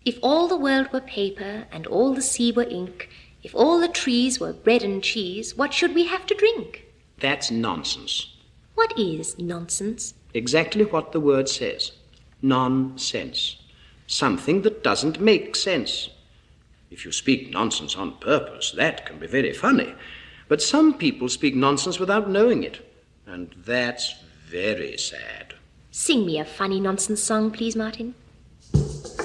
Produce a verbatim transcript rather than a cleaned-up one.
If all the world were paper, and all the sea were ink, if all the trees were bread and cheese, what should we have to drink? That's nonsense. What is nonsense? Exactly what the word says. Nonsense. Something that doesn't make sense. If you speak nonsense on purpose, that can be very funny. But some people speak nonsense without knowing it. And that's very sad. Sing me a funny nonsense song, please, Martin.